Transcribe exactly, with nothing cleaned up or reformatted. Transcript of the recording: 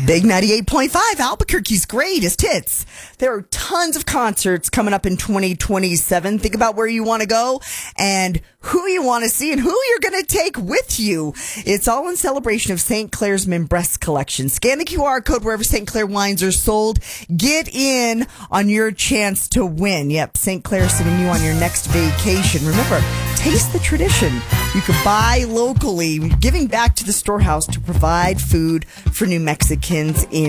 Big ninety-eight point five, Albuquerque's greatest hits. There are tons of concerts coming up in twenty twenty-seven. Think about where you want to go and who you want to see and who you're going to take with you. It's all in celebration of Saint Clair's Membres collection. Scan the Q R code wherever Saint Clair wines are sold. Get in on your chance to win. Yep, Saint Clair sending you on your next vacation. Remember, taste the tradition. You can buy locally, giving back to the storehouse to provide food for New Mexicans in